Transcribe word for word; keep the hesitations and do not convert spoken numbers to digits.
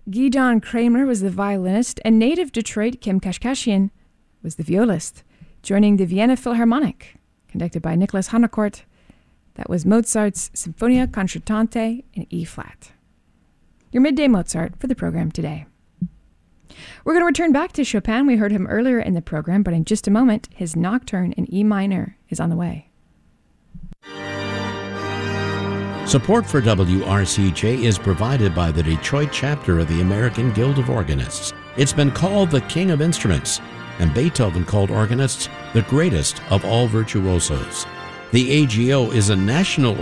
Gidon Kramer was the violinist, and native Detroit Kim Kashkashian was the violist, joining the Vienna Philharmonic, conducted by Nicholas Harnoncourt. That was Mozart's Sinfonia Concertante in E-flat. Your Midday Mozart for the program today. We're going to return back to Chopin. We heard him earlier in the program, but in just a moment, his Nocturne in E minor is on the way. Support for W R C J is provided by the Detroit chapter of the American Guild of Organists. It's been called the King of Instruments, and Beethoven called organists the greatest of all virtuosos. The A G O is a national